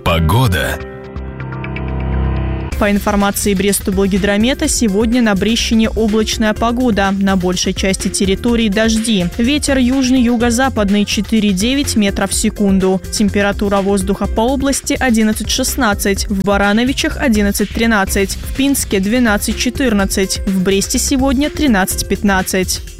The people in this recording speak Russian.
Погода. По информации Брест-Облгидромета, сегодня на Брещине облачная погода. На большей части территории дожди. Ветер южный юго-западный 4,9 метров в секунду. Температура воздуха по области 11-16. В Барановичах 11-13. В Пинске 12-14. В Бресте сегодня 13-15.